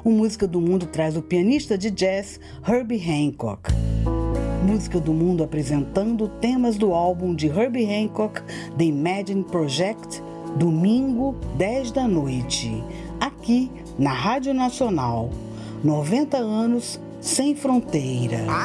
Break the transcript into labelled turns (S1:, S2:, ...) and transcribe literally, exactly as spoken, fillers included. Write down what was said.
S1: O Música do Mundo traz o pianista de jazz Herbie Hancock. Música do Mundo apresentando temas do álbum de Herbie Hancock, The Imagine Project, domingo, dez da noite, aqui na Rádio Nacional. noventa anos sem fronteira.